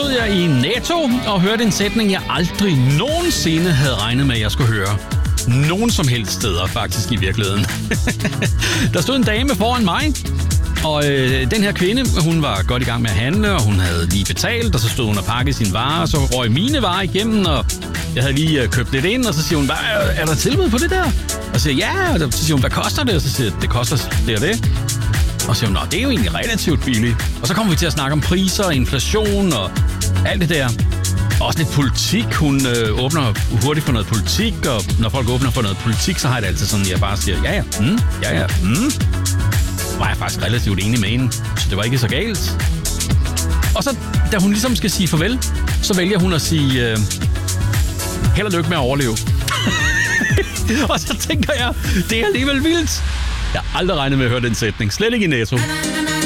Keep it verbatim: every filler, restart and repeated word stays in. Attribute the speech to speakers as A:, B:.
A: stod jeg i Netto og hørte en sætning, jeg aldrig nogensinde havde regnet med, at jeg skulle høre. Nogen som helst steder, faktisk, i virkeligheden. Der stod en dame foran mig, og øh, den her kvinde, hun var godt i gang med at handle, og hun havde lige betalt, og så stod hun og pakkede sine varer, og så røg mine varer igennem, og jeg havde lige øh, købt lidt ind, og så siger hun, er der tilbud på det der? Og så siger jeg, ja, og så siger hun, hvad koster det? Og så siger jeg, det koster det og det. Og så siger hun, nå, det er jo egentlig relativt billigt. Og så kommer vi til at snakke om priser, inflation og alt det der. Også lidt politik. Hun øh, åbner hurtigt for noget politik, og når folk åbner for noget politik, så har jeg det altid sådan, at jeg bare siger, ja ja, mm, ja ja, mm. Var jeg faktisk relativt enig med hende, så det var ikke så galt. Og så, da hun ligesom skal sige farvel, så vælger hun at sige, øh, held og lykke med at overleve. Og så tænker jeg, det er alligevel vildt. Jeg har aldrig regnet med at høre den sætning. Slet ikke i Netto.